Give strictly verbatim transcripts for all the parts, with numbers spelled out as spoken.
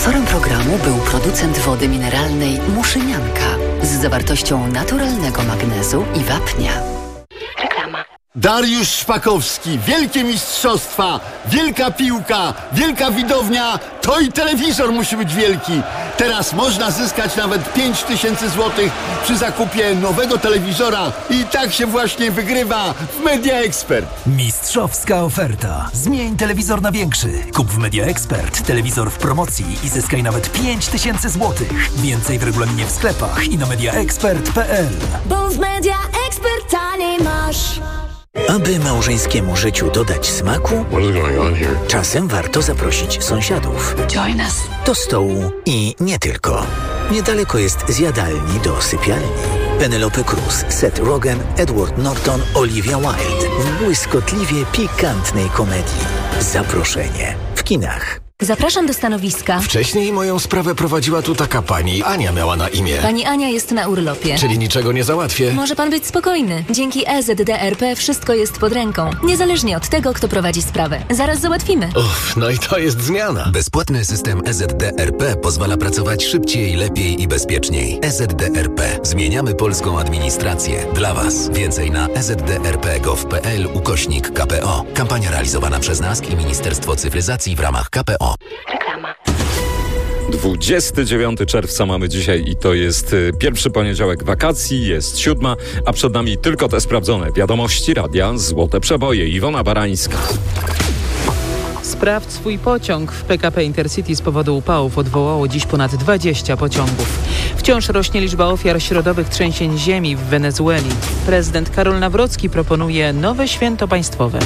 Sponsorem programu był producent wody mineralnej Muszynianka z zawartością naturalnego magnezu i wapnia. Reklama. Dariusz Szpakowski, wielkie mistrzostwa, wielka piłka, wielka widownia, to i telewizor musi być wielki. Teraz można zyskać nawet pięć tysięcy złotych przy zakupie nowego telewizora i tak się właśnie wygrywa w Media Expert. Mistrzowska oferta. Zmień telewizor na większy. Kup w Media Expert telewizor w promocji i zyskaj nawet pięć tysięcy złotych. Więcej w regulaminie w sklepach i na mediaexpert kropka p l. Bo w Media Expert taniej masz. Aby małżeńskiemu życiu dodać smaku, czasem warto zaprosić sąsiadów. Join us. Do stołu i nie tylko. Niedaleko jest zjadalni do sypialni. Penelope Cruz, Seth Rogen, Edward Norton, Olivia Wilde w błyskotliwie pikantnej komedii. Zaproszenie w kinach. Zapraszam do stanowiska. Wcześniej moją sprawę prowadziła tu taka pani. Ania miała na imię. Pani Ania jest na urlopie. Czyli niczego nie załatwię. Może pan być spokojny. Dzięki E Z D R P wszystko jest pod ręką. Niezależnie od tego, kto prowadzi sprawę. Zaraz załatwimy. Uff, no i to jest zmiana. Bezpłatny system E Z D R P pozwala pracować szybciej, lepiej i bezpieczniej. E Z D R P. Zmieniamy polską administrację. Dla Was. Więcej na e z d r p kropka gov kropka p l ukośnik k p o. Kampania realizowana przez N A S K i Ministerstwo Cyfryzacji w ramach K P O. Reklama. dwudziestego dziewiątego czerwca mamy dzisiaj i to jest pierwszy poniedziałek wakacji, jest siódma, a przed nami tylko te sprawdzone wiadomości radia Złote Przeboje. Iwona Barańska. Sprawdź swój pociąg. W P K P Intercity z powodu upałów odwołało dziś ponad dwadzieścia pociągów. Wciąż rośnie liczba ofiar środowych trzęsień ziemi w Wenezueli. Prezydent Karol Nawrocki proponuje nowe święto państwowe.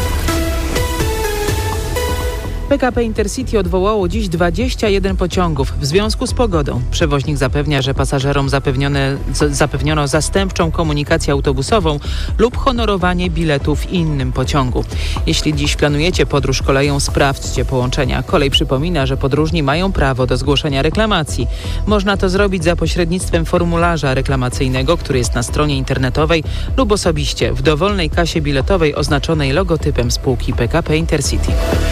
P K P Intercity odwołało dziś dwadzieścia jeden pociągów w związku z pogodą. Przewoźnik zapewnia, że pasażerom zapewnione, z, zapewniono zastępczą komunikację autobusową lub honorowanie biletu w innym pociągu. Jeśli dziś planujecie podróż koleją, sprawdźcie połączenia. Kolej przypomina, że podróżni mają prawo do zgłoszenia reklamacji. Można to zrobić za pośrednictwem formularza reklamacyjnego, który jest na stronie internetowej lub osobiście w dowolnej kasie biletowej oznaczonej logotypem spółki P K P Intercity.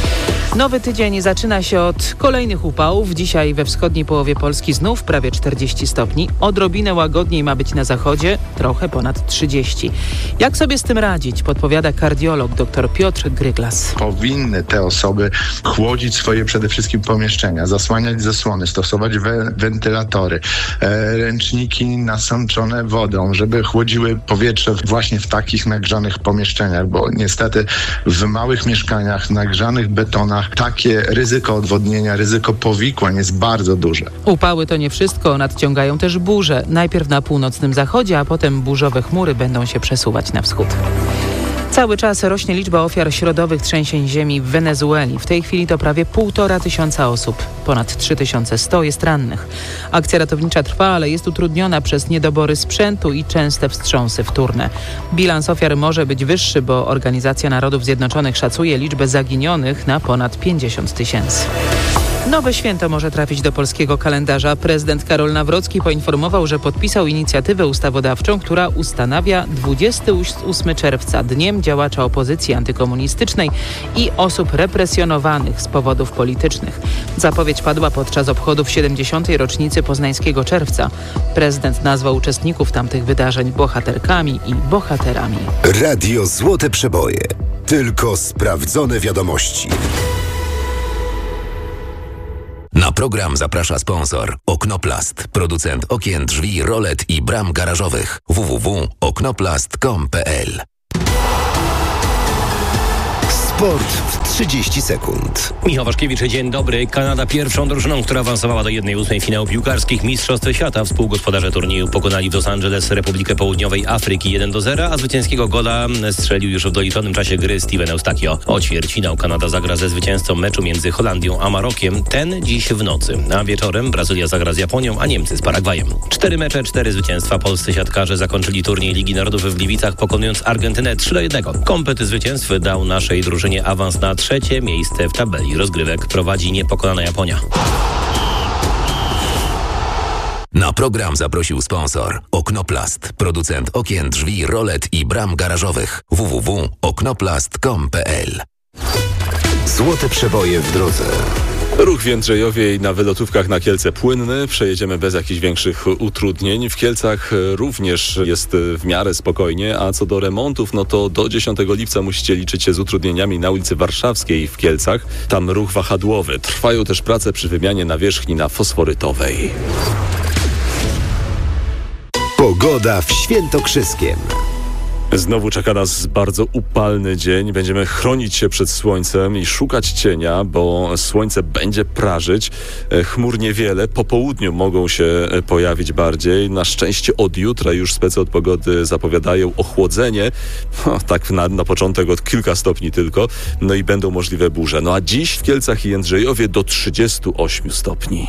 Nowy tydzień zaczyna się od kolejnych upałów. Dzisiaj we wschodniej połowie Polski znów prawie czterdzieści stopni. Odrobinę łagodniej ma być na zachodzie, trochę ponad trzydzieści. Jak sobie z tym radzić? Podpowiada kardiolog dr Piotr Gryglas. Powinny te osoby chłodzić swoje przede wszystkim pomieszczenia, zasłaniać zasłony, stosować we- wentylatory, e, ręczniki nasączone wodą, żeby chłodziły powietrze właśnie w takich nagrzanych pomieszczeniach, bo niestety w małych mieszkaniach, nagrzanych betonach takie ryzyko odwodnienia, ryzyko powikłań jest bardzo duże. Upały to nie wszystko, nadciągają też burze. Najpierw na północnym zachodzie, a potem burzowe chmury będą się przesuwać na wschód. Cały czas rośnie liczba ofiar środowych trzęsień ziemi w Wenezueli. W tej chwili to prawie półtora tysiąca osób. Ponad trzy tysiące sto jest rannych. Akcja ratownicza trwa, ale jest utrudniona przez niedobory sprzętu i częste wstrząsy wtórne. Bilans ofiar może być wyższy, bo Organizacja Narodów Zjednoczonych szacuje liczbę zaginionych na ponad pięćdziesiąt tysięcy. Nowe święto może trafić do polskiego kalendarza. Prezydent Karol Nawrocki poinformował, że podpisał inicjatywę ustawodawczą, która ustanawia dwudziestego ósmego czerwca Dniem Działacza Opozycji Antykomunistycznej i osób represjonowanych z powodów politycznych. Zapowiedź padła podczas obchodów siedemdziesiątej rocznicy Poznańskiego Czerwca. Prezydent nazwał uczestników tamtych wydarzeń bohaterkami i bohaterami. Radio Złote Przeboje. Tylko sprawdzone wiadomości. Na program zaprasza sponsor Oknoplast, producent okien, drzwi, rolet i bram garażowych. w w w kropka oknoplast kropka com kropka p l. Sport w trzydzieści sekund. Michał Waszkiewicz, dzień dobry. Kanada pierwszą drużyną, która awansowała do jednej ósmej finału piłkarskich Mistrzostw Świata. Współgospodarze turnieju pokonali w Los Angeles Republikę Południowej Afryki jeden do zera, a zwycięskiego gola strzelił już w doliczonym czasie gry Steven Eustachio. O ćwierćfinał Kanada zagra ze zwycięzcą meczu między Holandią a Marokiem. Ten dziś w nocy. A wieczorem Brazylia zagra z Japonią, a Niemcy z Paragwajem. Cztery mecze, cztery zwycięstwa. Polscy siatkarze zakończyli turniej Ligi Narodów w Gliwicach, pokonując Argentynę trzy do jednego. Komplet zwycięstw dał naszej drużynie awans na trzecie miejsce w tabeli rozgrywek. Prowadzi niepokonana Japonia. Na program zaprosił sponsor Oknoplast, producent okien, drzwi, rolet i bram garażowych. w w w kropka oknoplast kropka com kropka p l. Złote Przeboje w drodze. Ruch w Jędrzejowie i na wylotówkach na Kielce płynny. Przejedziemy bez jakichś większych utrudnień. W Kielcach również jest w miarę spokojnie, a co do remontów, no to do dziesiątego lipca musicie liczyć się z utrudnieniami na ulicy Warszawskiej w Kielcach. Tam ruch wahadłowy. Trwają też prace przy wymianie nawierzchni na fosforytowej. Pogoda w Świętokrzyskiem. Znowu czeka nas bardzo upalny dzień. Będziemy chronić się przed słońcem i szukać cienia, bo słońce będzie prażyć. Chmur niewiele. Po południu mogą się pojawić bardziej. Na szczęście od jutra już specy od pogody zapowiadają ochłodzenie. No, tak na, na początek od kilka stopni tylko. No i będą możliwe burze. No a dziś w Kielcach i Jędrzejowie do trzydziestu ośmiu stopni.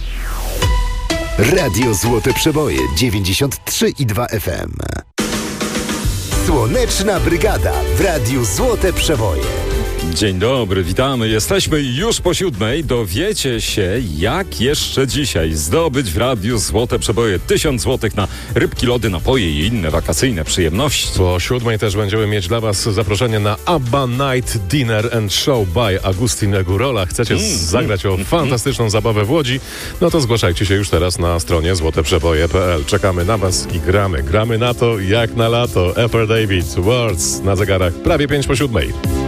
Radio Złote Przeboje dziewięćdziesiąt trzy i dwa F M. Słoneczna Brygada w Radiu Złote Przeboje. Dzień dobry, witamy. Jesteśmy już po siódmej. Dowiecie się, jak jeszcze dzisiaj zdobyć w Radiu Złote Przeboje tysiąc złotych na rybki, lody, napoje i inne wakacyjne przyjemności. Po siódmej też będziemy mieć dla Was zaproszenie na ABBA Night Dinner and Show by Agustin Gurola. Chcecie mm, zagrać mm, o fantastyczną mm. zabawę w Łodzi? No to zgłaszajcie się już teraz na stronie złote przeboje kropka p l. Czekamy na Was i gramy. Gramy na to jak na lato. Epper David, Words na zegarach prawie pięć po siódmej.